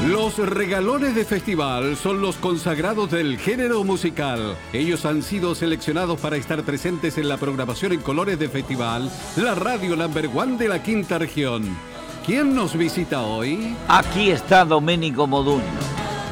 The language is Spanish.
Los regalones de festival son los consagrados del género musical. Ellos han sido seleccionados para estar presentes en la programación en colores de festival, la radio number one de la quinta región. ¿Quién nos visita hoy? Aquí está Domenico Modugno.